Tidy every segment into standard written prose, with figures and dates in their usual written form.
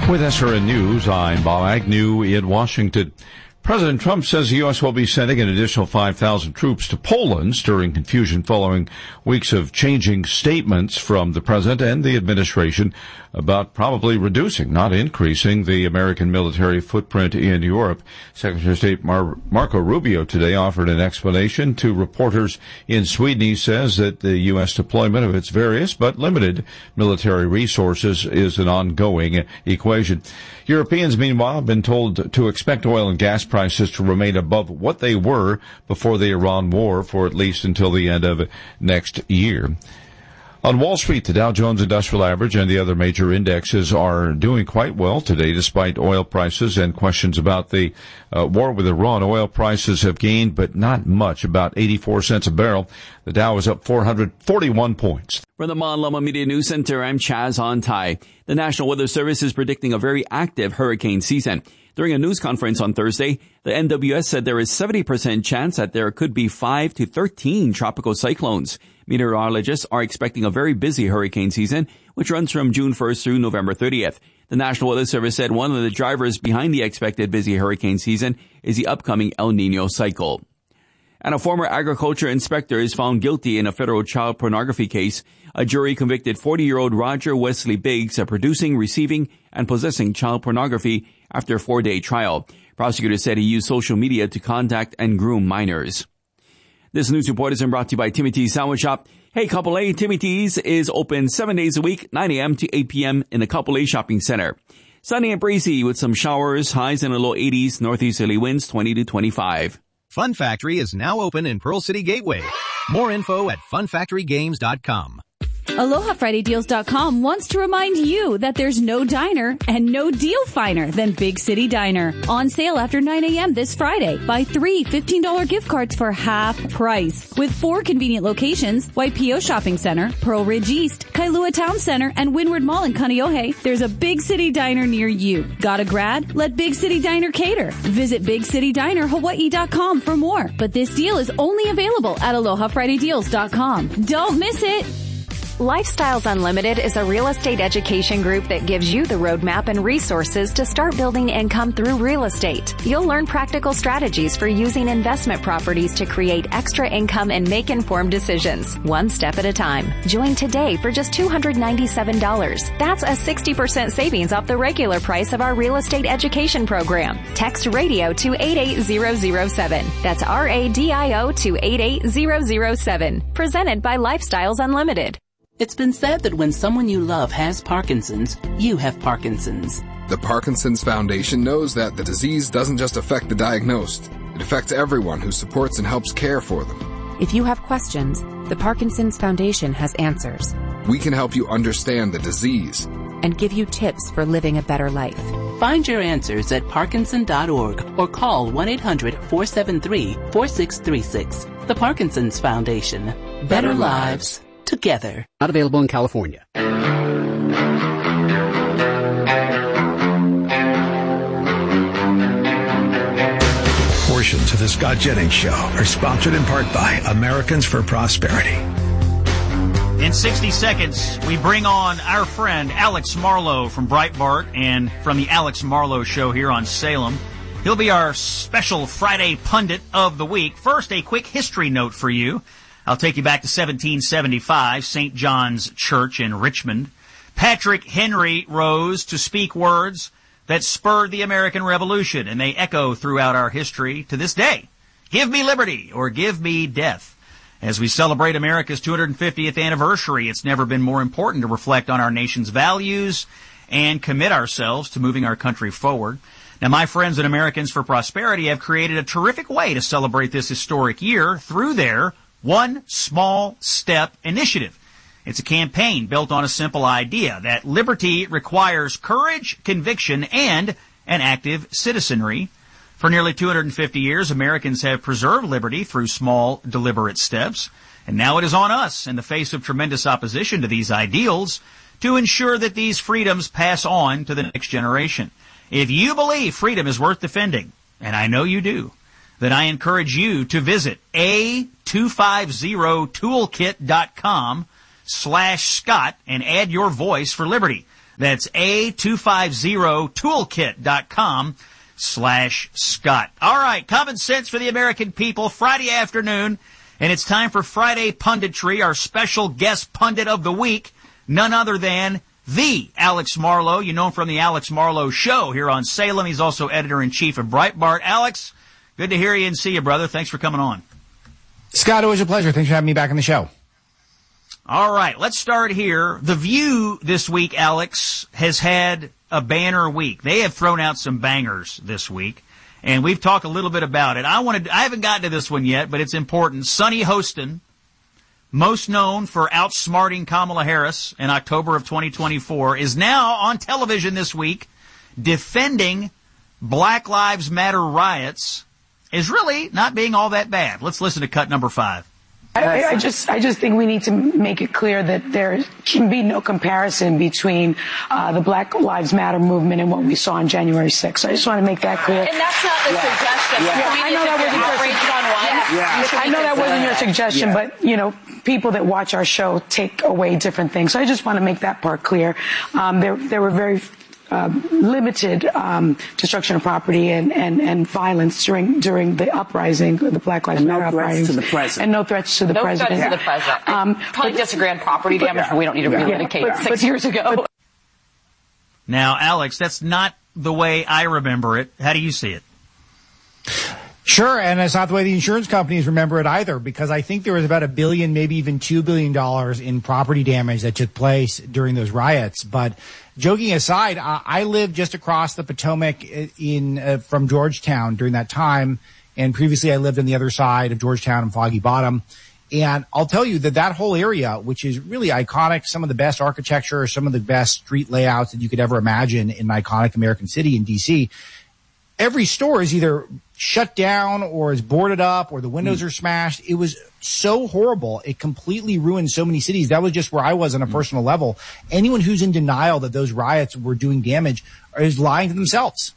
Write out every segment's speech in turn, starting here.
With SRN News, I'm Bob Agnew in Washington. President Trump says the U.S. will be sending an additional 5,000 troops to Poland, stirring confusion following weeks of changing statements from the president and the administration about probably reducing, not increasing, the American military footprint in Europe. Secretary of State Marco Rubio today offered an explanation to reporters in Sweden. He says that the U.S. deployment of its various but limited military resources is an ongoing equation. Europeans, meanwhile, have been told to expect oil and gas prices to remain above what they were before the Iran war for at least until the end of next year. On Wall Street, the Dow Jones Industrial Average and the other major indexes are doing quite well today, despite oil prices and questions about the war with Iran. Oil prices have gained, but not much, about 84 cents a barrel. The Dow is up 441 points. From the Mon Loma Media News Center, I'm Chaz Ontai. The National Weather Service is predicting a very active hurricane season. During a news conference on Thursday, the NWS said there is 70% chance that there could be 5 to 13 tropical cyclones. Meteorologists are expecting a very busy hurricane season, which runs from June 1st through November 30th. The National Weather Service said one of the drivers behind the expected busy hurricane season is the upcoming El Nino cycle. And a former agriculture inspector is found guilty in a federal child pornography case. A jury convicted 40-year-old Roger Wesley Biggs of producing, receiving, and possessing child pornography after a 4-day trial. Prosecutors said he used social media to contact and groom minors. This news report is brought to you by Timmy T's Sandwich Shop. Hey, Couple A, Timmy T's is open 7 days a week, 9 a.m. to 8 p.m. in the Couple A Shopping Center. Sunny and breezy with some showers, highs in the low 80s, northeasterly winds 20 to 25. Fun Factory is now open in Pearl City Gateway. More info at funfactorygames.com. AlohaFridayDeals.com wants to remind you that there's no diner and no deal finer than Big City Diner. On sale after 9 a.m. this Friday. Buy 3 $15 gift cards for half price. With 4 convenient locations, YPO Shopping Center, Pearl Ridge East, Kailua Town Center, and Windward Mall in Kaneohe, there's a Big City Diner near you. Got a grad? Let Big City Diner cater. Visit BigCityDinerHawaii.com for more. But this deal is only available at AlohaFridayDeals.com. Don't miss it! Lifestyles Unlimited is a real estate education group that gives you the roadmap and resources to start building income through real estate. You'll learn practical strategies for using investment properties to create extra income and make informed decisions, one step at a time. Join today for just $297. That's a 60% savings off the regular price of our real estate education program. Text radio to 88007. That's RADIO to 88007. Presented by Lifestyles Unlimited. It's been said that when someone you love has Parkinson's, you have Parkinson's. The Parkinson's Foundation knows that the disease doesn't just affect the diagnosed. It affects everyone who supports and helps care for them. If you have questions, the Parkinson's Foundation has answers. We can help you understand the disease and give you tips for living a better life. Find your answers at Parkinson.org or call 1-800-473-4636. The Parkinson's Foundation. Better lives together. Not available in California. Portions of the Scott Jennings Show are sponsored in part by Americans for Prosperity. In 60 seconds, we bring on our friend Alex Marlow from Breitbart and from the Alex Marlow Show here on Salem. He'll be our special Friday pundit of the week. First, a quick history note for you. I'll take you back to 1775, St. John's Church in Richmond. Patrick Henry rose to speak words that spurred the American Revolution, and they echo throughout our history to this day. Give me liberty or give me death. As we celebrate America's 250th anniversary, it's never been more important to reflect on our nation's values and commit ourselves to moving our country forward. Now, my friends at Americans for Prosperity have created a terrific way to celebrate this historic year through their One Small Step initiative. It's a campaign built on a simple idea that liberty requires courage, conviction, and an active citizenry. For nearly 250 years, Americans have preserved liberty through small, deliberate steps. And now it is on us, in the face of tremendous opposition to these ideals, to ensure that these freedoms pass on to the next generation. If you believe freedom is worth defending, and I know you do, then I encourage you to visit A250toolkit.com/Scott and add your voice for liberty. That's A250toolkit.com/Scott. All right, common sense for the American people, Friday afternoon, and it's time for Friday Punditry, our special guest pundit of the week, none other than the Alex Marlow. You know him from the Alex Marlow Show here on Salem. He's also editor-in-chief of Breitbart. Alex, good to hear you and see you, brother. Thanks for coming on. Scott, always a pleasure. Thanks for having me back on the show. All right, let's start here. The View this week, Alex, has had a banner week. They have thrown out some bangers this week, and we've talked a little bit about it. I haven't gotten to this one yet, but it's important. Sunny Hostin, most known for outsmarting Kamala Harris in October of 2024, is now on television this week defending Black Lives Matter riots is really not being all that bad. Let's listen to cut number 5. I just think we need to make it clear that there can be no comparison between the Black Lives Matter movement and what we saw on January 6th. I just want to make that clear. And that's not the suggestion. I know that wasn't your suggestion, but, you know, people that watch our show take away different things. So I just want to make that part clear. There were very limited destruction of property and violence during the uprising, the Black Lives Matter uprising. And no threats to the president. No threats to the president. Probably disagree on property damage, but we don't need to relitigate 6 years ago. Now, Alex, that's not the way I remember it. How do you see it? Sure, and it's not the way the insurance companies remember it either, because I think there was about $1 billion, maybe even $2 billion in property damage that took place during those riots. But joking aside, I lived just across the Potomac from Georgetown during that time, and previously I lived on the other side of Georgetown in Foggy Bottom. And I'll tell you that whole area, which is really iconic, some of the best architecture, some of the best street layouts that you could ever imagine in an iconic American city in D.C., every store is either shut down or is boarded up or the windows are smashed. It was so horrible. It completely ruined so many cities. That was just where I was on a personal level. Anyone who's in denial that those riots were doing damage is lying to themselves.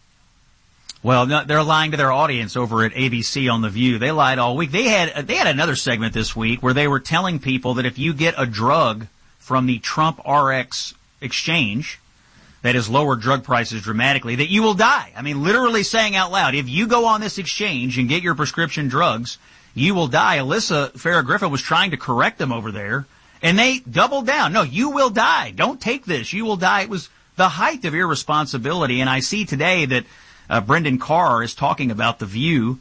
Well, no, they're lying to their audience over at ABC on The View. They lied all week. They had another segment this week where they were telling people that if you get a drug from the Trump RX exchange that has lowered drug prices dramatically, that you will die. I mean, literally saying out loud, if you go on this exchange and get your prescription drugs, you will die. Alyssa Farrah Griffin was trying to correct them over there, and they doubled down. No, you will die. Don't take this. You will die. It was the height of irresponsibility, and I see today that Brendan Carr is talking about The View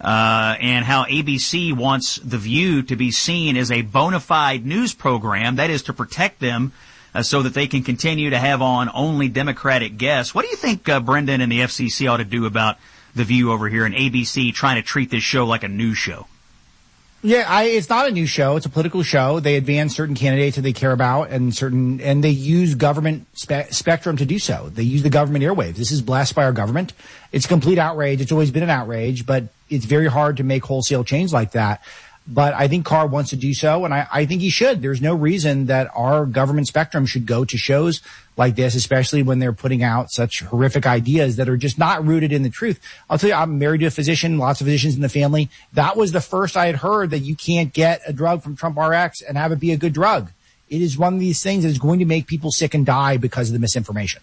and how ABC wants The View to be seen as a bona fide news program, that is to protect them so that they can continue to have on only Democratic guests. What do you think Brendan and the FCC ought to do about The View over here and ABC trying to treat this show like a news show? Yeah, it's not a news show. It's a political show. They advance certain candidates that they care about and they use government spectrum to do so. They use the government airwaves. This is blessed by our government. It's complete outrage. It's always been an outrage, but it's very hard to make wholesale change like that. But I think Carr wants to do so, and I think he should. There's no reason that our government spectrum should go to shows like this, especially when they're putting out such horrific ideas that are just not rooted in the truth. I'll tell you, I'm married to a physician, lots of physicians in the family. That was the first I had heard that you can't get a drug from Trump RX and have it be a good drug. It is one of these things that is going to make people sick and die because of the misinformation.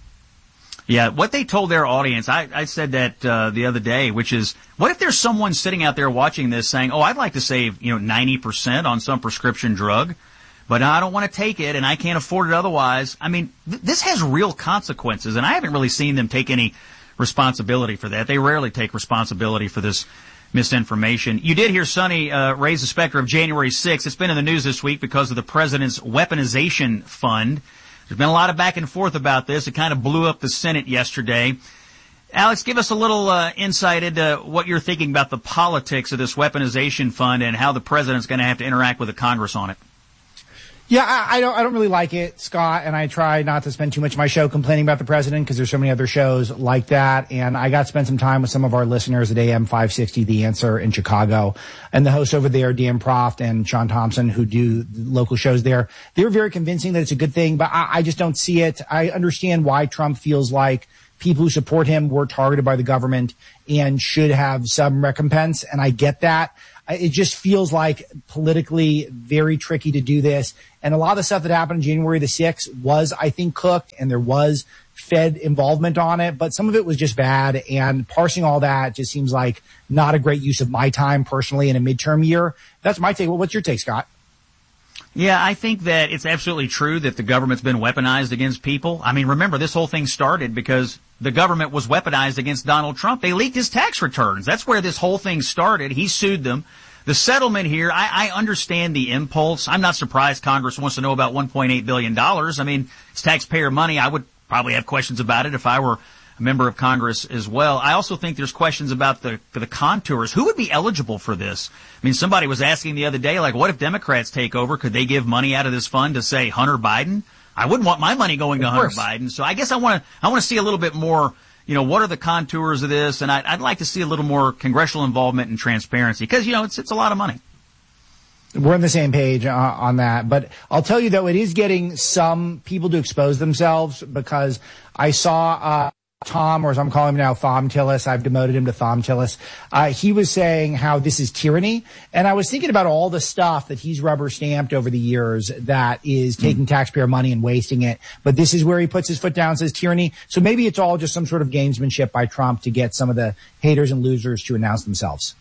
Yeah, what they told their audience, I said that the other day, which is, what if there's someone sitting out there watching this saying, oh, I'd like to save 90% on some prescription drug, but I don't want to take it and I can't afford it otherwise. I mean, this has real consequences, and I haven't really seen them take any responsibility for that. They rarely take responsibility for this misinformation. You did hear Sonny raise the specter of January 6th. It's been in the news this week because of the president's weaponization fund. There's been a lot of back and forth about this. It kind of blew up the Senate yesterday. Alex, give us a little insight into what you're thinking about the politics of this weaponization fund and how the president's going to have to interact with the Congress on it. Yeah, I don't really like it, Scott, and I try not to spend too much of my show complaining about the president because there's so many other shows like that. And I got to spend some time with some of our listeners at AM 560, The Answer in Chicago, and the hosts over there, Dan Proft and Sean Thompson, who do local shows there. They were very convincing that it's a good thing, but I just don't see it. I understand why Trump feels like people who support him were targeted by the government and should have some recompense, and I get that. It just feels like politically very tricky to do this. And a lot of the stuff that happened on January the 6th was, I think, cooked, and there was Fed involvement on it, but some of it was just bad. And parsing all that just seems like not a great use of my time personally in a midterm year. That's my take. Well, what's your take, Scott? Yeah, I think that it's absolutely true that the government's been weaponized against people. I mean, remember, this whole thing started because the government was weaponized against Donald Trump. They leaked his tax returns. That's where this whole thing started. He sued them. The settlement here, I understand the impulse. I'm not surprised Congress wants to know about $1.8 billion. I mean, it's taxpayer money. I would probably have questions about it if I were a member of Congress as well. I also think there's questions about the contours. Who would be eligible for this? I mean, somebody was asking the other day, like, what if Democrats take over? Could they give money out of this fund to, say, Hunter Biden? I wouldn't want my money going to Hunter Biden. So I guess I want to see a little bit more, what are the contours of this? And I'd like to see a little more congressional involvement and transparency because, it's a lot of money. We're on the same page on that. But I'll tell you, though, it is getting some people to expose themselves because I saw Tom, or as I'm calling him now, Thom Tillis. I've demoted him to Thom Tillis. He was saying how this is tyranny. And I was thinking about all the stuff that he's rubber stamped over the years that is taking taxpayer money and wasting it. But this is where he puts his foot down and says tyranny. So maybe it's all just some sort of gamesmanship by Trump to get some of the haters and losers to announce themselves.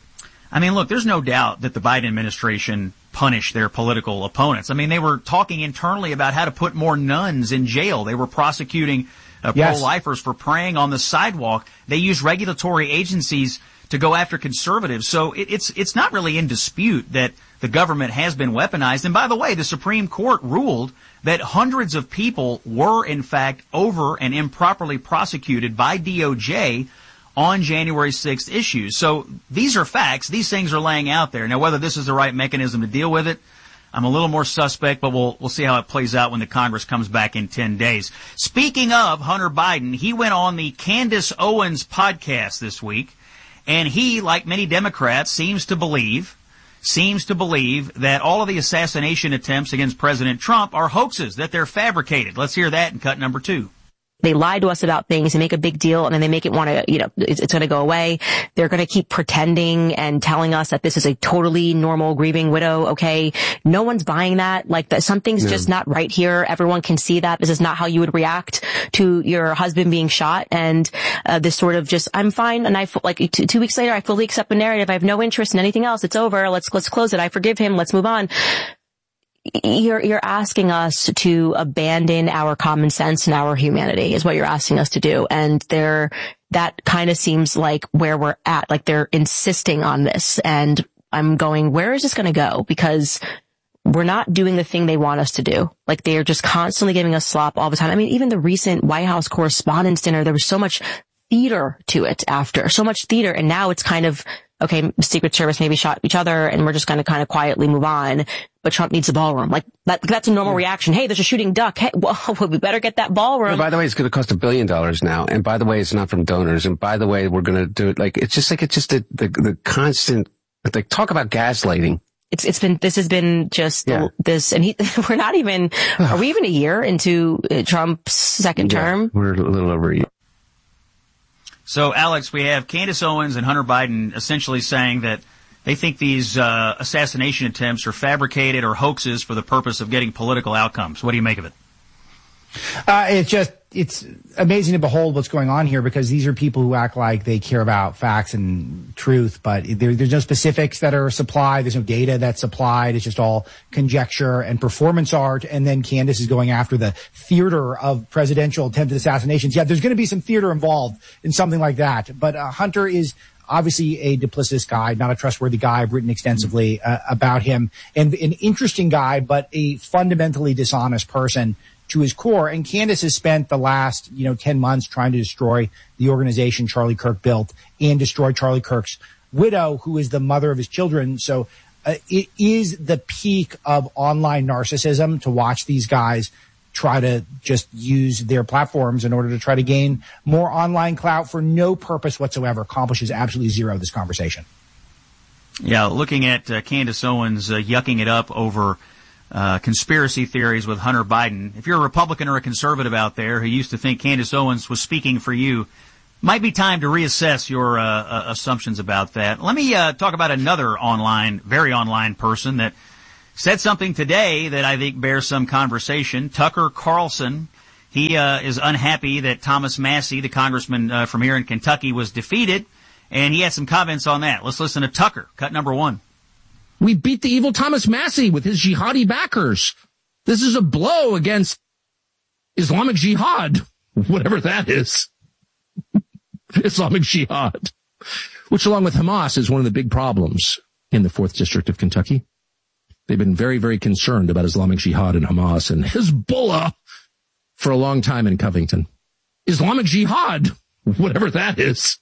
I mean, look, there's no doubt that the Biden administration punished their political opponents. I mean, they were talking internally about how to put more nuns in jail. They were prosecuting pro-lifers for praying on the sidewalk. They use regulatory agencies to go after conservatives. So it's not really in dispute that the government has been weaponized. And by the way, the Supreme Court ruled that hundreds of people were, in fact, over and improperly prosecuted by DOJ on January 6th issues. So these are facts. These things are laying out there. Now, whether this is the right mechanism to deal with it, I'm a little more suspect, but we'll see how it plays out when the Congress comes back in 10 days. Speaking of Hunter Biden, he went on the Candace Owens podcast this week, and he, like many Democrats, seems to believe that all of the assassination attempts against President Trump are hoaxes, that they're fabricated. Let's hear that in cut number 2. They lie to us about things and make a big deal, and then they make it want to, it's going to go away. They're going to keep pretending and telling us that this is a totally normal grieving widow. Okay. No one's buying that. Like that, something's just not right here. Everyone can see that. This is not how you would react to your husband being shot. And, this sort of just, I'm fine. And like 2 weeks later, I fully accept the narrative. I have no interest in anything else. It's over. Let's close it. I forgive him. Let's move on. You're asking us to abandon our common sense and our humanity is what you're asking us to do. And that kind of seems like where we're at. Like they're insisting on this. And I'm going, where is this going to go? Because we're not doing the thing they want us to do. Like they are just constantly giving us slop all the time. I mean, even the recent White House Correspondents' Dinner, there was so much theater to it after. So much theater. And now it's kind of, okay, Secret Service maybe shot each other and we're just going to kind of quietly move on. But Trump needs the ballroom. Like that's a normal reaction. Hey, there's a shooting duck. Hey, well, we better get that ballroom. And by the way, it's going to cost $1 billion now. And by the way, it's not from donors. And by the way, we're going to do it. It's just the constant, like talk about gaslighting. This has been just this, and we're not even, are we even a year into Trump's second term? We're a little over a year. So, Alex, we have Candace Owens and Hunter Biden essentially saying that they think these assassination attempts are fabricated or hoaxes for the purpose of getting political outcomes. What do you make of it? It's amazing to behold what's going on here because these are people who act like they care about facts and truth, but there's no specifics that are supplied. There's no data that's supplied. It's just all conjecture and performance art. And then Candace is going after the theater of presidential attempted assassinations. Yeah, there's going to be some theater involved in something like that. But Hunter is obviously a duplicitous guy, not a trustworthy guy. I've written extensively about him, and an interesting guy, but a fundamentally dishonest person to his core. And Candace has spent the last, 10 months trying to destroy the organization Charlie Kirk built and destroy Charlie Kirk's widow, who is the mother of his children. So it is the peak of online narcissism to watch these guys try to just use their platforms in order to try to gain more online clout for no purpose whatsoever. Accomplishes absolutely zero this conversation. Yeah, looking at Candace Owens yucking it up over conspiracy theories with Hunter Biden. If you're a Republican or a conservative out there who used to think Candace Owens was speaking for you, Might be time to reassess your assumptions about that. Let me talk about another very online person that said something today that I think bears some conversation. Tucker Carlson, he is unhappy that Thomas Massie, the congressman from here in Kentucky, was defeated, and he had some comments on that. Let's listen to Tucker, cut number 1. We beat the evil Thomas Massie with his jihadi backers. This is a blow against Islamic Jihad, whatever that is. Islamic Jihad, which along with Hamas is one of the big problems in the 4th District of Kentucky. They've been very, very concerned about Islamic Jihad and Hamas and Hezbollah for a long time in Covington. Islamic Jihad, whatever that is.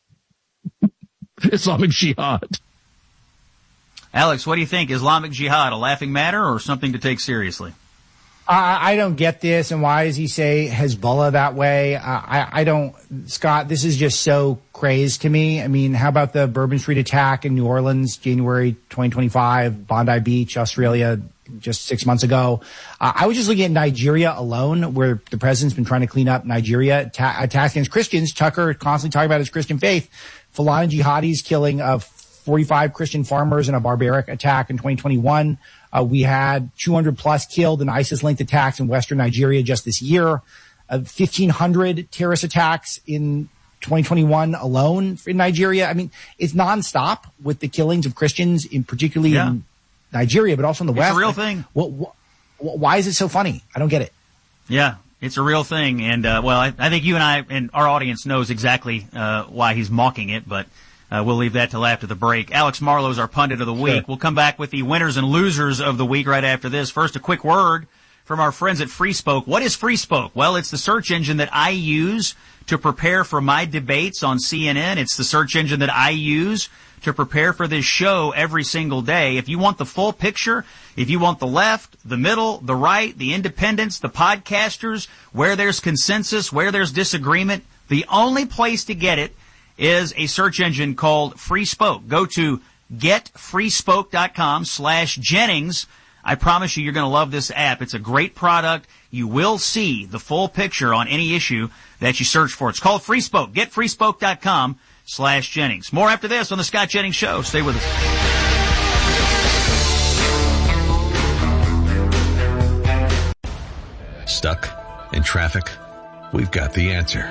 Islamic Jihad. Alex, what do you think? Islamic Jihad, a laughing matter or something to take seriously? I don't get this, and why does he say Hezbollah that way? I don't, Scott, this is just so crazed to me. I mean, how about the Bourbon Street attack in New Orleans, January 2025, Bondi Beach, Australia, just 6 months ago? I was just looking at Nigeria alone, where the president's been trying to clean up Nigeria, attacks against Christians. Tucker constantly talking about his Christian faith. Fulani jihadis killing of 45 Christian farmers in a barbaric attack in 2021. We had 200 plus killed in ISIS-linked attacks in western Nigeria just this year. 1,500 terrorist attacks in 2021 alone in Nigeria. I mean, it's nonstop with the killings of Christians, particularly in Nigeria, but also in the West. It's a real thing. Why is it so funny? I don't get it. Yeah, it's a real thing. And, I think you and I and our audience knows exactly why he's mocking it, but we'll leave that till after the break. Alex Marlow is our pundit of the week. Sure. We'll come back with the winners and losers of the week right after this. First, a quick word from our friends at FreeSpoke. What is FreeSpoke? Well, it's the search engine that I use to prepare for my debates on CNN. It's the search engine that I use to prepare for this show every single day. If you want the full picture, if you want the left, the middle, the right, the independents, the podcasters, where there's consensus, where there's disagreement, the only place to get it is a search engine called FreeSpoke. Go to getfreespoke.com/Jennings. I promise you, you're going to love this app. It's a great product. You will see the full picture on any issue that you search for. It's called FreeSpoke. Getfreespoke.com/Jennings. More after this on the Scott Jennings Show. Stay with us. Stuck in traffic? We've got the answer.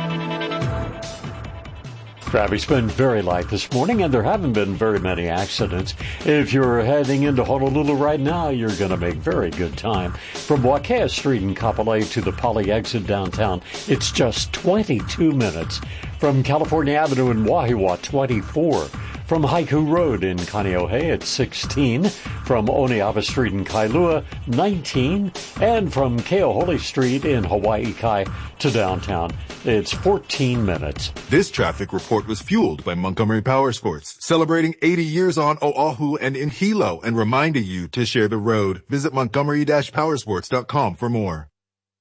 Traffic's been very light this morning, and there haven't been very many accidents. If you're heading into Honolulu right now, you're going to make very good time. From Wakea Street in Kapolei to the Poly exit downtown, it's just 22 minutes. From California Avenue in Wahiawa, 24. From Haiku Road in Kaneohe, it's 16. From Oneava Street in Kailua, 19. And from Keohole Street in Hawaii Kai to downtown, it's 14 minutes. This traffic report was fueled by Montgomery Powersports, celebrating 80 years on Oahu and in Hilo and reminding you to share the road. Visit Montgomery-Powersports.com for more.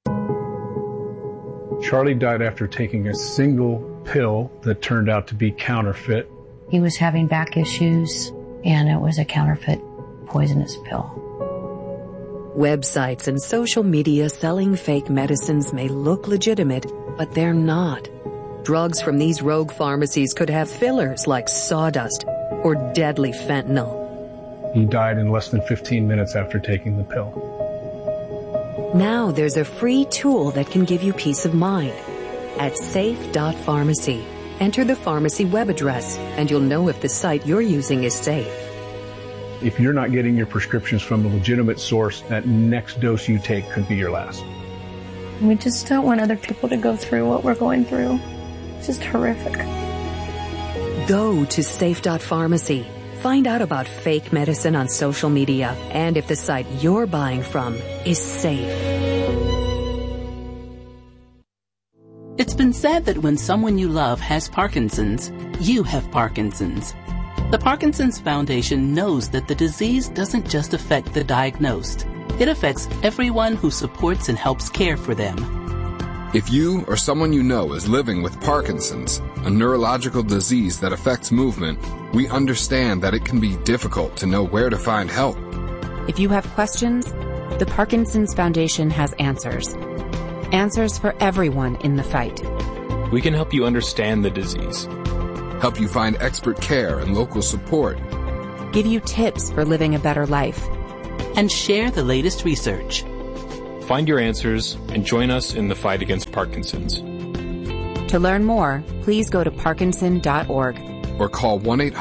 Charlie died after taking a single pill that turned out to be counterfeit. He was having back issues, and it was a counterfeit poisonous pill. Websites and social media selling fake medicines may look legitimate, but they're not. Drugs from these rogue pharmacies could have fillers like sawdust or deadly fentanyl. He died in less than 15 minutes after taking the pill. Now there's a free tool that can give you peace of mind. At safe.pharmacy, enter the pharmacy web address, and you'll know if the site you're using is safe. If you're not getting your prescriptions from a legitimate source, that next dose you take could be your last. We just don't want other people to go through what we're going through. It's just horrific. Go to safe.pharmacy. Find out about fake medicine on social media and if the site you're buying from is safe. It's been said that when someone you love has Parkinson's, you have Parkinson's. The Parkinson's Foundation knows that the disease doesn't just affect the diagnosed. It affects everyone who supports and helps care for them. If you or someone you know is living with Parkinson's, a neurological disease that affects movement, we understand that it can be difficult to know where to find help. If you have questions, the Parkinson's Foundation has answers. Answers for everyone in the fight. We can help you understand the disease, help you find expert care and local support, give you tips for living a better life, and share the latest research. Find your answers and join us in the fight against Parkinson's. To learn more, please go to parkinson.org. Or call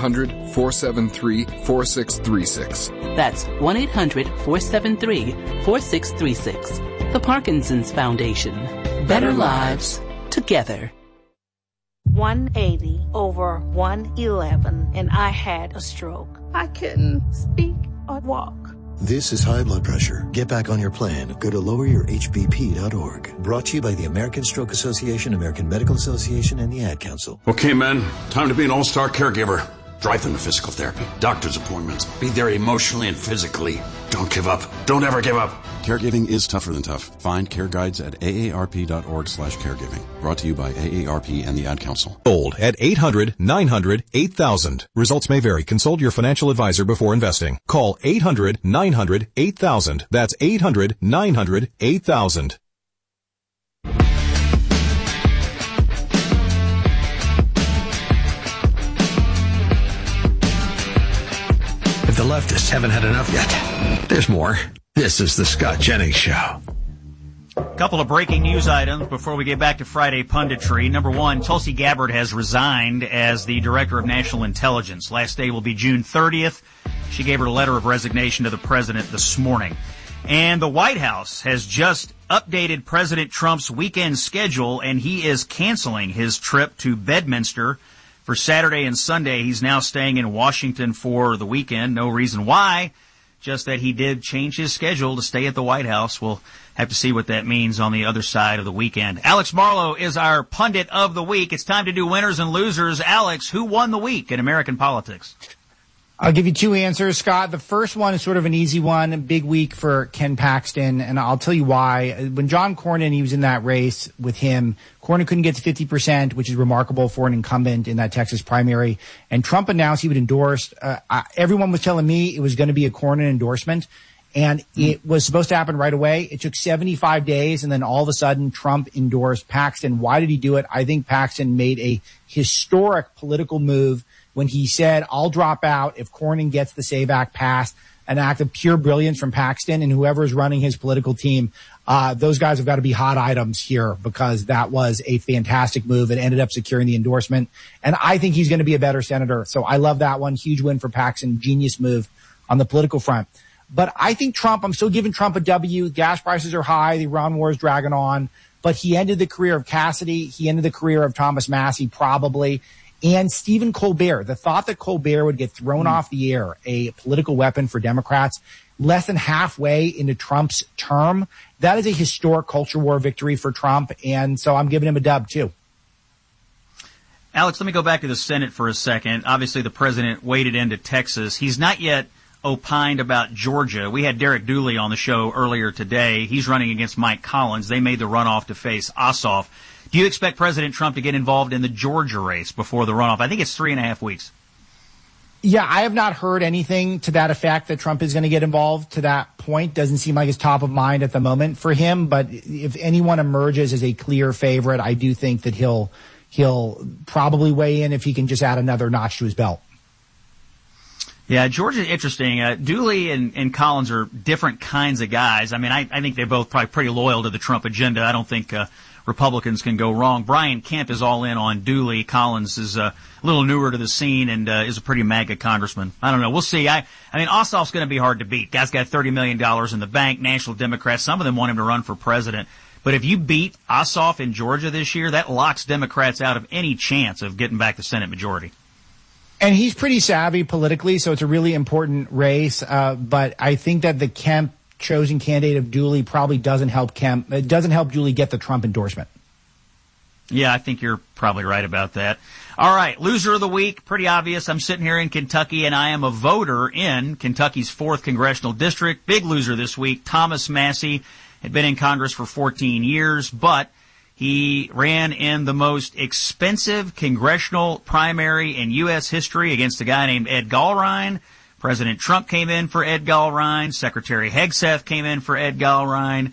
1-800-473-4636. That's 1-800-473-4636. The Parkinson's Foundation. Better lives together. 180 over 111, and I had a stroke. I couldn't speak or walk. This is high blood pressure. Get back on your plan. Go to loweryourhbp.org. Brought to you by the American Stroke Association, American Medical Association, and the Ad Council. Okay, men. Time to be an all-star caregiver. Drive them to physical therapy, doctor's appointments. Be there emotionally and physically. Don't give up. Don't ever give up. Caregiving is tougher than tough. Find care guides at aarp.org/caregiving. Brought to you by AARP and the Ad Council. Old at 800-900-8000. Results may vary. Consult your financial advisor before investing. Call 800-900-8000. That's 800-900-8000. The leftists haven't had enough yet. There's more. This is the Scott Jennings Show. Couple of breaking news items before we get back to Friday punditry. Number one, Tulsi Gabbard has resigned as the Director of National Intelligence. Last day will be June 30th. She gave her letter of resignation to the president this morning. And the White House has just updated President Trump's weekend schedule, and he is canceling his trip to Bedminster for Saturday and Sunday. He's now staying in Washington for the weekend. No reason why, just that he did change his schedule to stay at the White House. We'll have to see what that means on the other side of the weekend. Alex Marlow is our pundit of the week. It's time to do winners and losers. Alex, who won the week in American politics? I'll give you two answers, Scott. The first one is sort of an easy one, a big week for Ken Paxton, and I'll tell you why. When John Cornyn, he was in that race with him, Cornyn couldn't get to 50%, which is remarkable for an incumbent in that Texas primary, and Trump announced he would endorse. Everyone was telling me it was going to be a Cornyn endorsement, and it was supposed to happen right away. It took 75 days, and then all of a sudden, Trump endorsed Paxton. Why did he do it? I think Paxton made a historic political move when he said, I'll drop out if Cornyn gets the SAVE Act passed. An act of pure brilliance from Paxton and whoever is running his political team. Those guys have got to be hot items here because that was a fantastic move. It ended up securing the endorsement. And I think he's going to be a better senator. So I love that one. Huge win for Paxton. Genius move on the political front. But I think Trump, I'm still giving Trump a W. Gas prices are high. The Iran war is dragging on. But he ended the career of Cassidy. He ended the career of Thomas Massie, probably. And Stephen Colbert, the thought that Colbert would get thrown off the air, a political weapon for Democrats, less than halfway into Trump's term, that is a historic culture war victory for Trump. And so I'm giving him a dub, too. Alex, let me go back to the Senate for a second. Obviously, the president waded into Texas. He's not yet opined about Georgia. We had Derek Dooley on the show earlier today. He's running against Mike Collins. They made the runoff to face Ossoff. Do you expect President Trump to get involved in the Georgia race before the runoff? I think it's 3.5 weeks. Yeah, I have not heard anything to that effect that Trump is going to get involved to that point. Doesn't seem like it's top of mind at the moment for him. But if anyone emerges as a clear favorite, I do think that he'll probably weigh in if he can just add another notch to his belt. Yeah, Georgia's interesting. Dooley and Collins are different kinds of guys. I mean, I think they're both probably pretty loyal to the Trump agenda. I don't think Republicans can go wrong. Brian Kemp is all in on Dooley. Collins is a little newer to the scene and is a pretty MAGA congressman. I don't know. We'll see. I mean, Ossoff's going to be hard to beat. Guy's got $30 million in the bank. National Democrats, some of them want him to run for president. But if you beat Ossoff in Georgia this year, that locks Democrats out of any chance of getting back the Senate majority. And he's pretty savvy politically, so it's a really important race. But I think that the Kemp chosen candidate of Dooley probably doesn't help Kemp. It doesn't help Dooley get the Trump endorsement. Yeah, I think you're probably right about that. All right, loser of the week, pretty obvious. I'm sitting here in Kentucky, and I am a voter in Kentucky's 4th Congressional District. Big loser this week, Thomas Massie, had been in Congress for 14 years, but he ran in the most expensive congressional primary in U.S. history against a guy named Ed Gallrein. President Trump came in for Ed Gallrein. Secretary Hegseth came in for Ed Gallrein.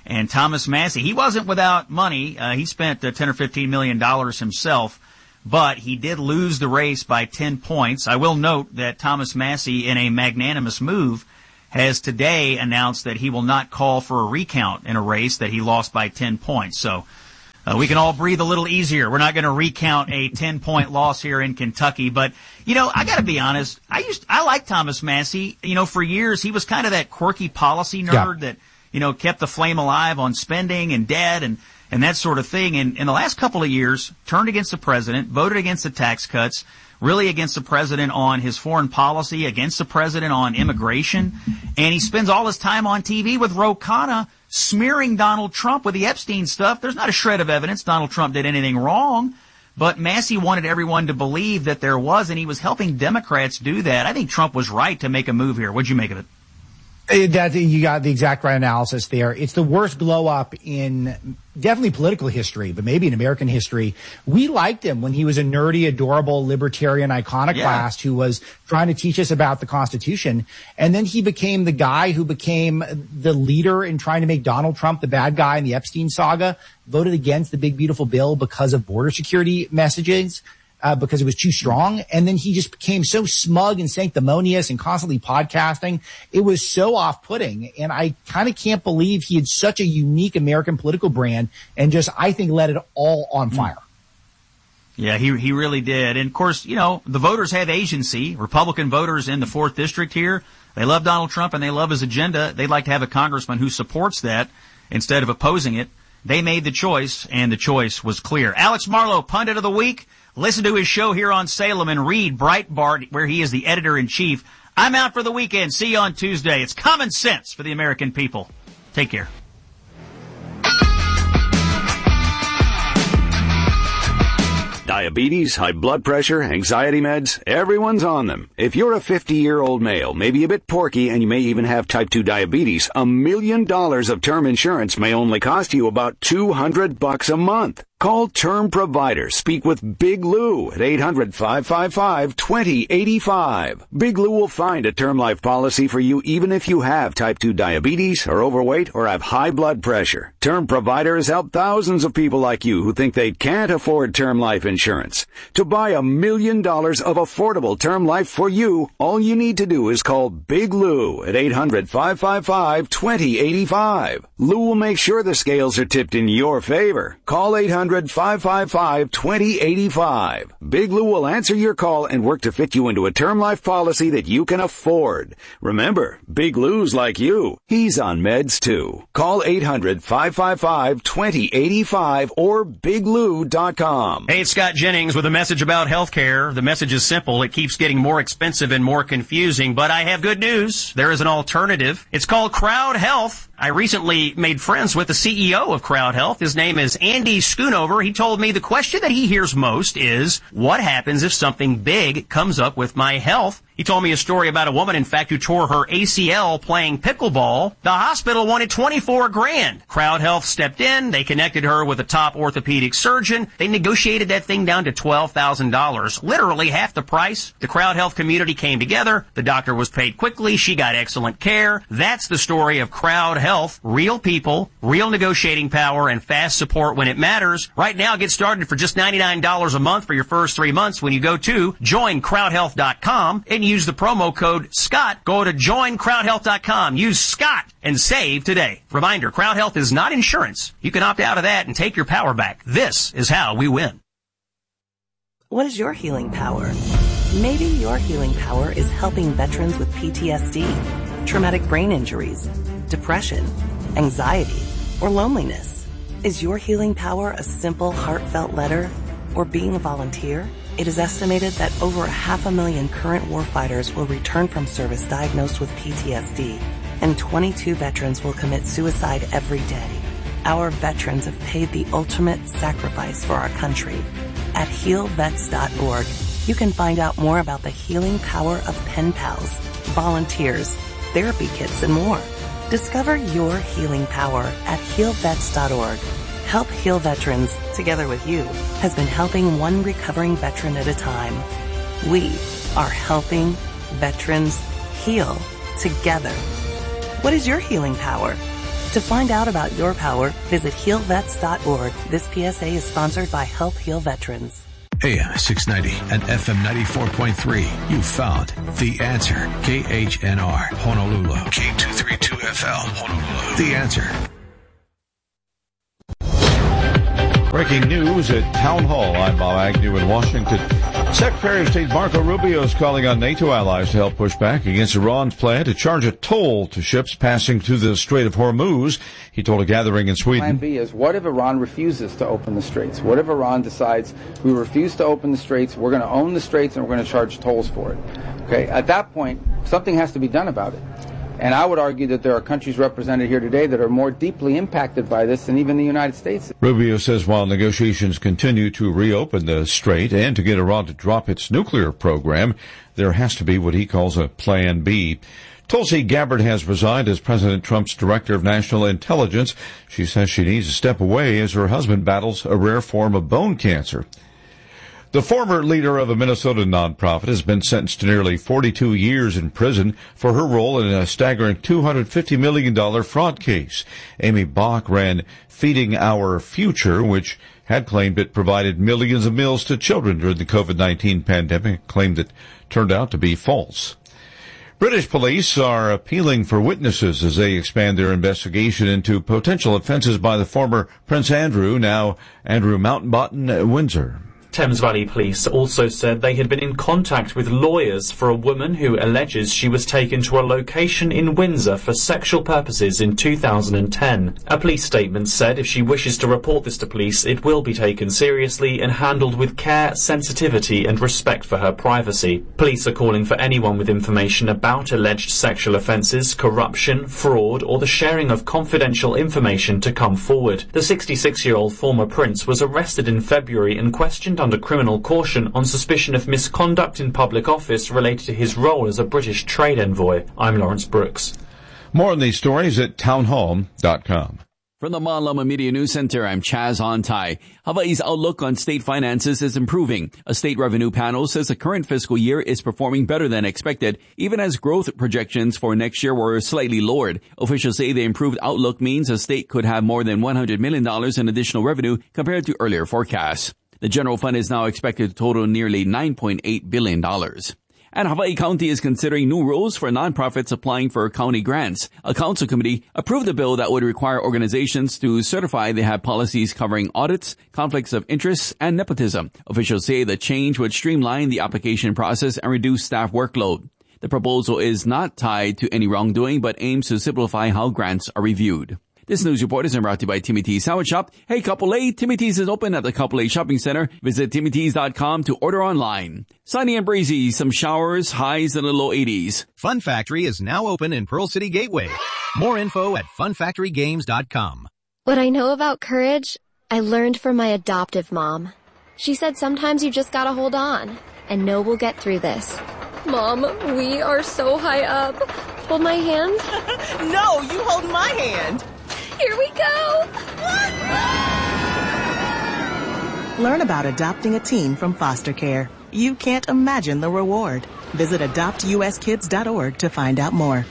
And Thomas Massie, he wasn't without money. He spent $10 or $15 million himself, but he did lose the race by 10 points. I will note that Thomas Massie, in a magnanimous move, has today announced that he will not call for a recount in a race that he lost by 10 points. So we can all breathe a little easier. We're not going to recount a 10-point loss here in Kentucky. But, I got to be honest. I like Thomas Massie. For years, he was kind of that quirky policy nerd that, kept the flame alive on spending and debt and that sort of thing. And in the last couple of years, turned against the president, voted against the tax cuts, really against the president on his foreign policy, against the president on immigration. And he spends all his time on TV with Ro Khanna smearing Donald Trump with the Epstein stuff. There's not a shred of evidence Donald Trump did anything wrong, but Massie wanted everyone to believe that there was, and he was helping Democrats do that. I think Trump was right to make a move here. What'd you make of it? You got the exact right analysis there. It's the worst blow up in definitely political history, but maybe in American history. We liked him when he was a nerdy, adorable, libertarian iconoclast who was trying to teach us about the Constitution. And then he became the guy who became the leader in trying to make Donald Trump the bad guy in the Epstein saga, voted against the big, beautiful bill because of border security messages. Because it was too strong. And then he just became so smug and sanctimonious and constantly podcasting. It was so off-putting. And I kind of can't believe he had such a unique American political brand and just, I think, let it all on fire. Yeah, he really did. And of course, the voters have agency. Republican voters in the 4th District here, they love Donald Trump and they love his agenda. They'd like to have a congressman who supports that instead of opposing it. They made the choice, and the choice was clear. Alex Marlow, Pundit of the Week. Listen to his show here on Salem and read Breitbart, where he is the editor-in-chief. I'm out for the weekend. See you on Tuesday. It's common sense for the American people. Take care. Diabetes, high blood pressure, anxiety meds, everyone's on them. If you're a 50-year-old male, maybe a bit porky, and you may even have type 2 diabetes, $1 million of term insurance may only cost you about $200 a month. Call Term Provider. Speak with Big Lou at 800-555-2085. Big Lou will find a term life policy for you even if you have type 2 diabetes, are overweight, or have high blood pressure. Term Provider has helped thousands of people like you who think they can't afford term life insurance. To buy $1 million of affordable term life for you, all you need to do is call Big Lou at 800-555-2085. Lou will make sure the scales are tipped in your favor. Call 800-555-2085. Big Lou will answer your call and work to fit you into a term life policy that you can afford. Remember, Big Lou's like you. He's on meds too. Call 800-555-2085 or biglou.com. Hey, it's Scott Jennings with a message about healthcare. The message is simple. It keeps getting more expensive and more confusing, but I have good news. There is an alternative. It's called Crowd Health. I recently made friends with the CEO of Crowd Health. His name is Andy Schoonover. He told me the question that he hears most is, what happens if something big comes up with my health? He told me a story about a woman, in fact, who tore her ACL playing pickleball. The hospital wanted $24,000. Crowd Health stepped in. They connected her with a top orthopedic surgeon. They negotiated that thing down to $12,000, literally half the price. The Crowd Health community came together. The doctor was paid quickly. She got excellent care. That's the story of Crowd Health. Real people, real negotiating power, and fast support when it matters. Right now, get started for just $99 a month for your first 3 months when you go to joincrowdhealth.com and use the promo code SCOTT. Go to joincrowdhealth.com. Use SCOTT and save today. Reminder, Crowd Health is not insurance. You can opt out of that and take your power back. This is how we win. What is your healing power? Maybe your healing power is helping veterans with PTSD, traumatic brain injuries, depression, anxiety, or loneliness. Is your healing power a simple, heartfelt letter or being a volunteer? It is estimated that over 500,000 current warfighters will return from service diagnosed with PTSD, and 22 veterans will commit suicide every day. Our veterans have paid the ultimate sacrifice for our country. At healvets.org, you can find out more about the healing power of pen pals, volunteers, therapy kits, and more. Discover your healing power at healvets.org. Help Heal Veterans, together with you, has been helping one recovering veteran at a time. We are helping veterans heal together. What is your healing power? To find out about your power, visit healvets.org. This PSA is sponsored by Help Heal Veterans. AM 690 and FM 94.3. You found The Answer. KHNR, Honolulu. K232FL, Honolulu. The Answer. Breaking news at Town Hall. I'm Bob Agnew in Washington. Secretary of State Marco Rubio is calling on NATO allies to help push back against Iran's plan to charge a toll to ships passing through the Strait of Hormuz. He told a gathering in Sweden. Plan B is, what if Iran refuses to open the straits? What if Iran decides we refuse to open the straits, we're going to own the straits, and we're going to charge tolls for it? Okay, at that point, something has to be done about it. And I would argue that there are countries represented here today that are more deeply impacted by this than even the United States. Rubio says while negotiations continue to reopen the strait and to get Iran to drop its nuclear program, there has to be what he calls a Plan B. Tulsi Gabbard has resigned as President Trump's Director of National Intelligence. She says she needs to step away as her husband battles a rare form of bone cancer. The former leader of a Minnesota nonprofit has been sentenced to nearly 42 years in prison for her role in a staggering $250 million fraud case. Amy Bach ran Feeding Our Future, which had claimed it provided millions of meals to children during the COVID-19 pandemic, a claim that turned out to be false. British police are appealing for witnesses as they expand their investigation into potential offenses by the former Prince Andrew, now Andrew Mountbatten at Windsor. Thames Valley Police also said they had been in contact with lawyers for a woman who alleges she was taken to a location in Windsor for sexual purposes in 2010. A police statement said if she wishes to report this to police, it will be taken seriously and handled with care, sensitivity and respect for her privacy. Police are calling for anyone with information about alleged sexual offences, corruption, fraud or the sharing of confidential information to come forward. The 66-year-old former prince was arrested in February and questioned under criminal caution on suspicion of misconduct in public office related to his role as a British trade envoy. I'm Lawrence Brooks. More on these stories at townhall.com. From the Malama Media News Center, I'm Chaz Ontai. Hawaii's outlook on state finances is improving. A state revenue panel says the current fiscal year is performing better than expected, even as growth projections for next year were slightly lowered. Officials say the improved outlook means the state could have more than $100 million in additional revenue compared to earlier forecasts. The general fund is now expected to total nearly $9.8 billion. And Hawaii County is considering new rules for nonprofits applying for county grants. A council committee approved a bill that would require organizations to certify they have policies covering audits, conflicts of interest, and nepotism. Officials say the change would streamline the application process and reduce staff workload. The proposal is not tied to any wrongdoing, but aims to simplify how grants are reviewed. This news report is brought to you by Timmy T's Sandwich Shop. Hey, Couple A, Timmy T's is open at the Couple A Shopping Center. Visit TimmyT's.com to order online. Sunny and breezy, some showers, highs in the low 80s. Fun Factory is now open in Pearl City Gateway. More info at funfactorygames.com. What I know about courage, I learned from my adoptive mom. She said sometimes you just gotta hold on and know we'll get through this. Mom, we are so high up. Hold my hand. No, you hold my hand. Here we go! Learn about adopting a teen from foster care. You can't imagine the reward. Visit adoptuskids.org to find out more.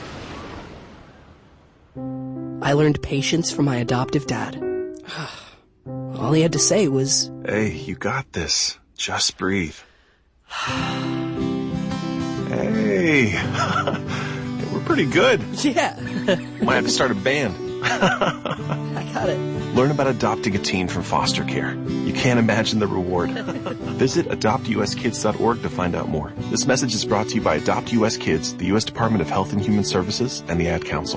I learned patience from my adoptive dad. All he had to say was, "Hey, you got this. Just breathe." Hey, we're pretty good. Yeah. Might have to start a band. I got it. Learn about adopting a teen from foster care. You can't imagine the reward. Visit adoptuskids.org to find out more. This message is brought to you by Adopt US Kids, the U.S. Department of Health and Human Services, and the Ad Council.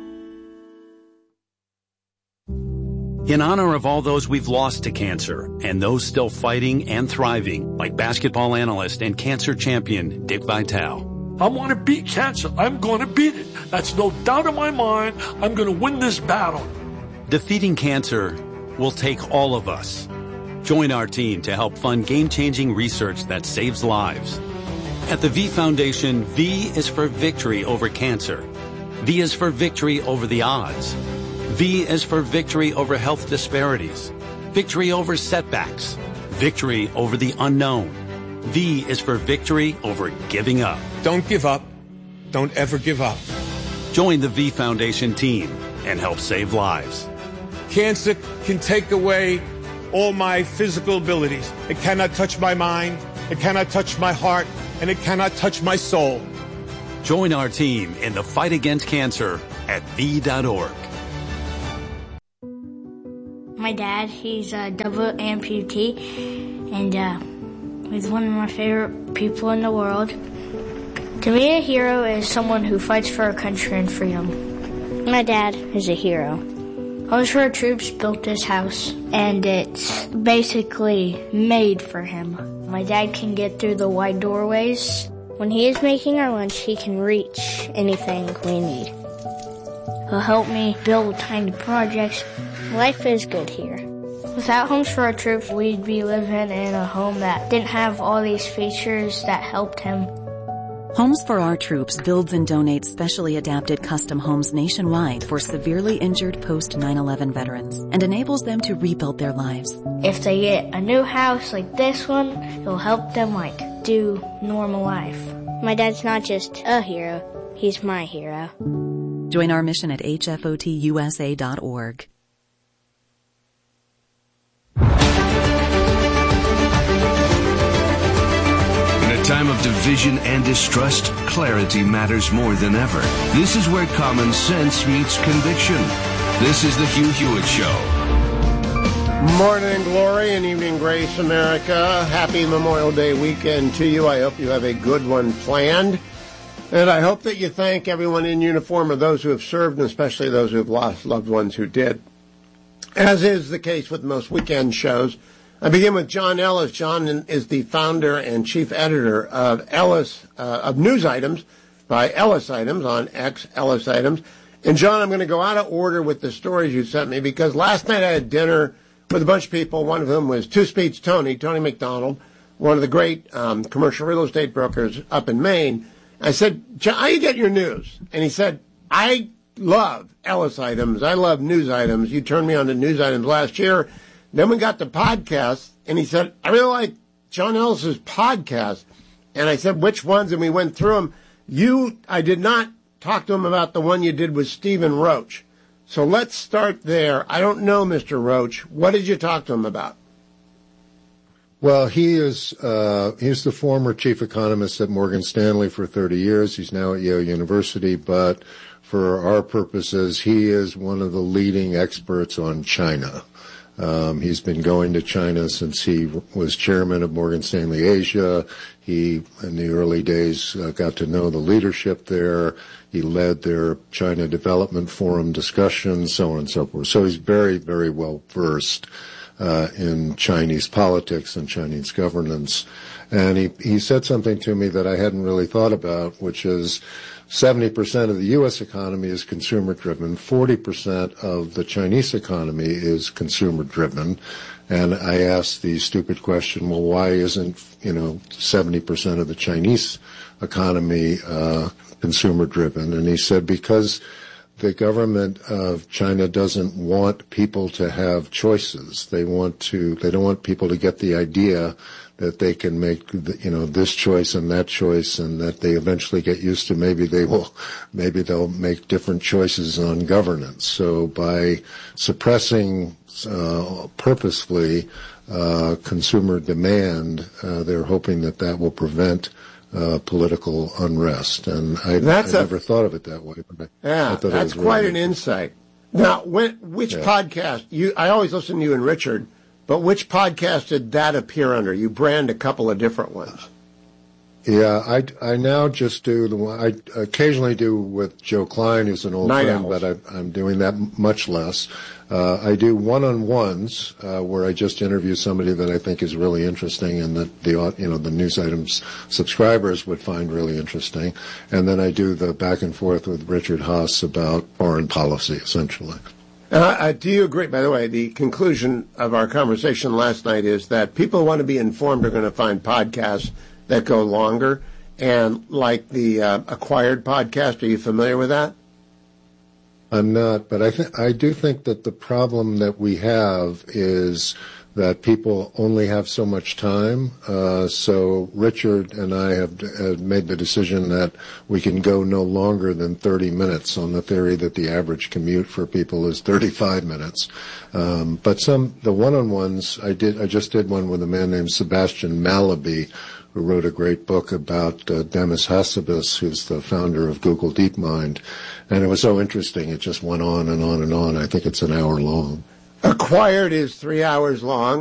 In honor of all those we've lost to cancer and those still fighting and thriving, like basketball analyst and cancer champion Dick Vitale. I want to beat cancer. I'm going to beat it. That's no doubt in my mind. I'm going to win this battle. Defeating cancer will take all of us. Join our team to help fund game-changing research that saves lives. At the V Foundation, V is for victory over cancer. V is for victory over the odds. V is for victory over health disparities. Victory over setbacks. Victory over the unknown. V is for victory over giving up. Don't give up. Don't ever give up. Join the V Foundation team. and help save lives. Cancer can take away all my physical abilities. It cannot touch my mind, it cannot touch my heart, and it cannot touch my soul. Join our team in the fight against cancer at V.org. My dad, he's a double amputee, and he's one of my favorite people in the world. To me, a hero is someone who fights for our country and freedom. My dad is a hero. Homes for Our Troops built this house, and it's basically made for him. My dad can get through the wide doorways. When he is making our lunch, he can reach anything we need. He'll help me build tiny projects. Life is good here. Without Homes for Our Troops, we'd be living in a home that didn't have all these features that helped him. Homes for Our Troops builds and donates specially adapted custom homes nationwide for severely injured post-9/11 veterans and enables them to rebuild their lives. If they get a new house like this one, it'll help them do normal life. My dad's not just a hero, he's my hero. Join our mission at hfotusa.org. In a time of division and distrust, clarity matters more than ever. This is where common sense meets conviction. This is the Hugh Hewitt Show. Morning glory and evening grace, America. Happy Memorial Day weekend to you. I hope you have a good one planned. And I hope that you thank everyone in uniform, or those who have served, and especially those who have lost loved ones who did. As is the case with most weekend shows, I begin with John Ellis. John is the founder and chief editor of of News Items by Ellis Items on X, Ellis Items. And John, I'm going to go out of order with the stories you sent me, because last night I had dinner with a bunch of people, one of whom was Two Speeds Tony McDonald, one of the great commercial real estate brokers up in Maine. I said, John, how do you get your news? And he said, I love Ellis Items. I love News Items. You turned me on to News Items last year. Then we got the podcast, and he said, I really like John Ellis's podcast. And I said, which ones? And we went through them. I did not talk to him about the one you did with Stephen Roach. So let's start there. I don't know Mr. Roach. What did you talk to him about? Well, he's the former chief economist at Morgan Stanley for 30 years. He's now at Yale University, but for our purposes, he is one of the leading experts on China. He's been going to China since he was chairman of Morgan Stanley Asia. He, in the early days, got to know the leadership there. He led their China Development Forum discussions, so on and so forth. So he's very, very well versed in Chinese politics and Chinese governance. And he said something to me that I hadn't really thought about, which is 70% of the U.S. economy is consumer-driven. 40% of the Chinese economy is consumer-driven. And I asked the stupid question, well, why isn't, 70% of the Chinese economy consumer-driven? And he said, because the government of China doesn't want people to have choices. They don't want people to get the idea that they can make, this choice and that choice, and that they eventually get used to maybe they'll make different choices on governance. So by suppressing purposefully consumer demand, they're hoping that will prevent political unrest. And I never thought of it that way. But that's quite an insight. Now, which podcast? I always listen to you and Richard. But which podcast did that appear under? You brand a couple of different ones. Yeah, I now just do the one I occasionally do with Joe Klein, who's an old friend, but I'm doing that much less. I do one-on-ones where I just interview somebody that I think is really interesting and that the News Items subscribers would find really interesting, and then I do the back and forth with Richard Haas about foreign policy, essentially. Do you agree, by the way, the conclusion of our conversation last night is that people who want to be informed are going to find podcasts that go longer, and like the Acquired podcast, are you familiar with that? I'm not, but I do think that the problem that we have is that people only have so much time. So Richard and I have made the decision that we can go no longer than 30 minutes on the theory that the average commute for people is 35 minutes. But the one-on-ones, I just did one with a man named Sebastian Mallaby, who wrote a great book about Demis Hassabis, who's the founder of Google DeepMind. And it was so interesting, it just went on and on and on. I think it's an hour long. Acquired is 3 hours long.